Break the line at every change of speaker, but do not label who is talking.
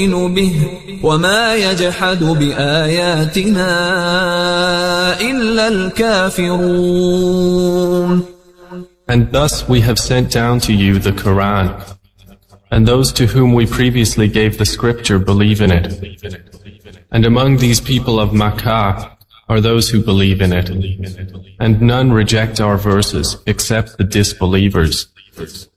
به وما يجحد بآياتنا إلا الكافرون.
And thus we have sent down to you the Quran, and those to whom we previously gave the scripture believe in it. And among these people of Makkah are those who believe in it, and none reject our verses except the disbelievers.